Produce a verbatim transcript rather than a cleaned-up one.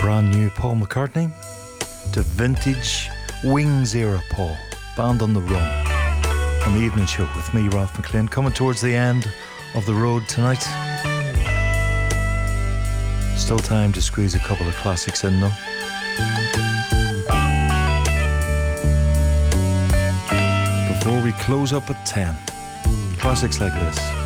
brand new Paul McCartney to vintage Wings era Paul, Band on the Run, on the evening show with me, Ralph McLean, coming towards the end of the road tonight. Still time to squeeze a couple of classics in though. Before we close up at ten, classics like this.